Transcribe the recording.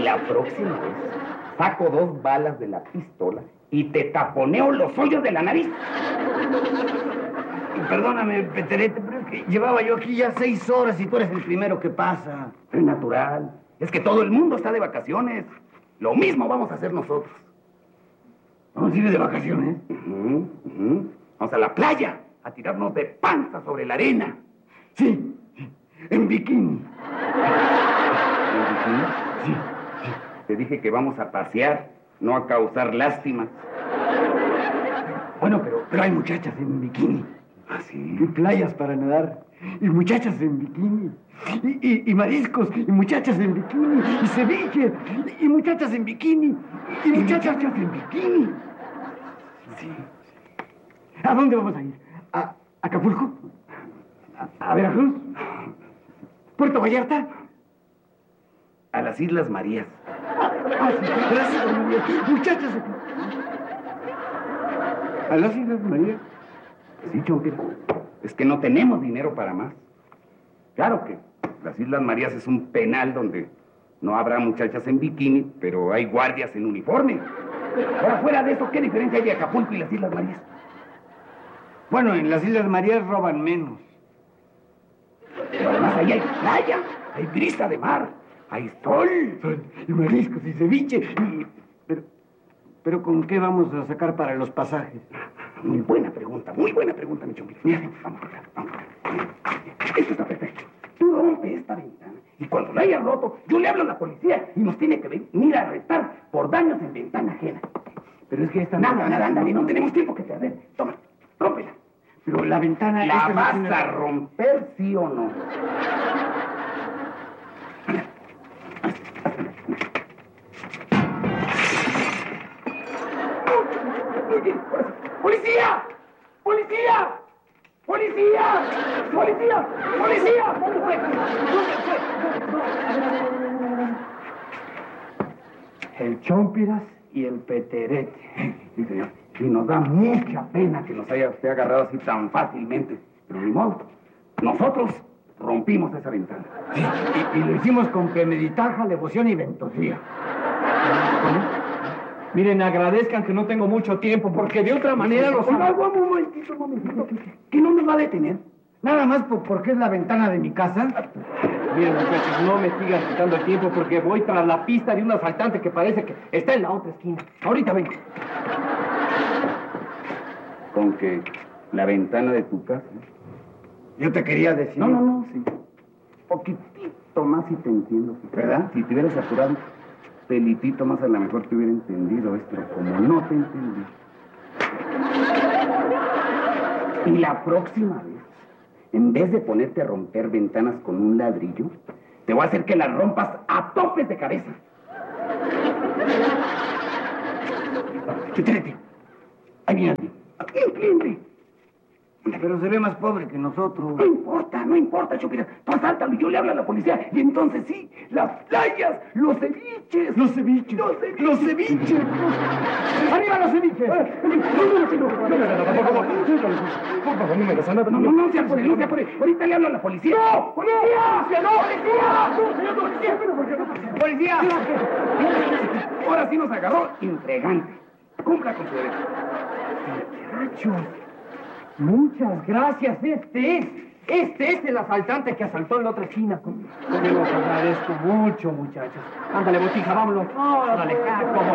la próxima vez saco 2 balas de la pistola y te taponeo los hoyos de la nariz. Perdóname, Peterete, pero es que llevaba yo aquí ya 6 horas y tú eres el primero que pasa. Es natural. Es que todo el mundo está de vacaciones. Lo mismo vamos a hacer nosotros. ¿Vamos a ir de vacaciones? Vamos a la playa a tirarnos de panza sobre la arena. Sí, en bikini. ¿En bikini? Sí. Te dije que vamos a pasear, no a causar lástima. Bueno, pero hay muchachas en bikini. ¿Ah, sí? Y playas para nadar. Y muchachas en bikini. Y mariscos. Y muchachas en bikini. Y ceviche. Y muchachas en bikini. Y muchachas en bikini. Sí. ¿A dónde vamos a ir? ¿A Acapulco? ¿A Veracruz? ¿Puerto Vallarta? A las Islas Marías. Sí, gracias, María. Muchachas. ¿A las Islas Marías? Sí, Chompira. Es que no tenemos dinero para más. Claro que las Islas Marías es un penal donde no habrá muchachas en bikini, pero hay guardias en uniforme. Ahora, fuera de eso, ¿qué diferencia hay de Acapulco y las Islas Marías? Bueno, en las Islas Marías roban menos. Pero además ahí hay playa, hay brisa de mar, hay sol. Y mariscos y ceviche. Pero ¿con qué vamos a sacar para los pasajes? Muy buena pregunta, mi Chompira. Mira, vamos por acá. Esto está perfecto. Tú rompes esta ventana y cuando la hayas roto, yo le hablo a la policía y nos tiene que venir a arrestar por daños en ventana ajena. Pero es que esta... Nada, ándale, no tenemos tiempo que perder. Toma, rómpela. Pero la ventana... ¿La esta vas no tiene... a romper, sí o no? ¡Policía! ¡Policía! ¡Policía! ¡Policía! ¡Policía! ¿Dónde fue? El Chompiras y el Peterete. Sí, señor. Y nos da mucha pena que nos haya usted agarrado así tan fácilmente. Pero ni modo. Nosotros rompimos esa ventana. Sí, y lo hicimos con premeditaja, devoción y ventosía. Miren, agradezcan que no tengo mucho tiempo, porque de otra manera los... Un momentito. ¿Qué no nos va a detener? Nada más porque es la ventana de mi casa. Miren, muchachos, no me sigan quitando el tiempo porque voy tras la pista de un asaltante que parece que está en la otra esquina. Ahorita vengo. Con que la ventana de tu casa... Yo te quería decir... No, sí. Poquitito más y te entiendo, ¿verdad? Si te hubieras apurado pelitito más, a lo mejor te hubiera entendido esto, pero como no te entendí. Y la próxima vez, en vez de ponerte a romper ventanas con un ladrillo, te voy a hacer que las rompas a topes de cabeza. Peterete, ahí viene alguien. Un cliente. Pero se ve más pobre que nosotros. No importa, Chompira. Tú asáltalo y yo le hablo a la policía. Y entonces sí, las playas, los ceviches. Los ceviches. ¡Arriba los ceviches! No se apure. Ahorita le hablo a la policía. ¡No! ¡Policía! ¡Policía! Ahora sí nos agarró infregante. Cumpla con su derecho. Muchachos, muchas gracias. Este es el asaltante que asaltó en la otra esquina. Yo los agradezco mucho, muchachos. Ándale, botija, vámonos. Órale, como